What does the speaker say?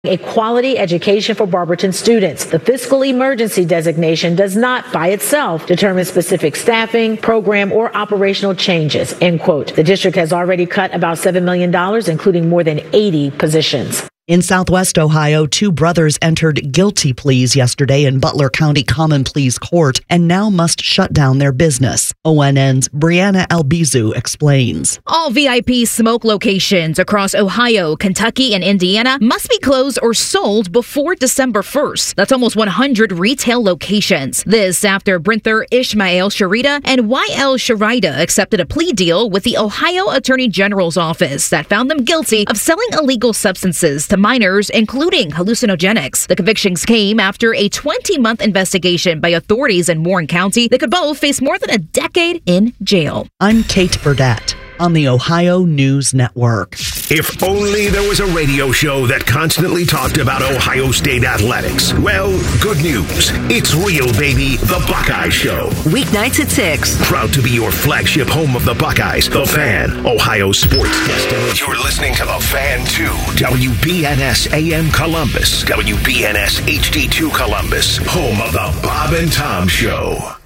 a quality education for Barberton students. The fiscal emergency designation does not by itself determine specific staffing, program, or operational changes, end quote. The district has already cut about $7 million, including more than 80 positions. In Southwest Ohio, 2 brothers entered guilty pleas yesterday in Butler County Common Pleas Court and now must shut down their business. ONN's Brianna Albizu explains. All VIP smoke locations across Ohio, Kentucky, and Indiana must be closed or sold before December 1st. That's almost 100 retail locations. This after Brinther Ishmael Sharida and YL Sharida accepted a plea deal with the Ohio Attorney General's office that found them guilty of selling illegal substances to minors, including hallucinogenics. The convictions came after a 20-month investigation by authorities in Warren County. They could both face more than a decade in jail. I'm Kate Burdett on the Ohio News Network. If only there was a radio show that constantly talked about Ohio State athletics. Well, good news. It's real, baby. The Buckeye Show. Weeknights at 6. Proud to be your flagship home of the Buckeyes, The Fan, Ohio sports destination. You're listening to The Fan 2, WBNS AM Columbus, WBNS HD2 Columbus, home of the Bob and Tom Show.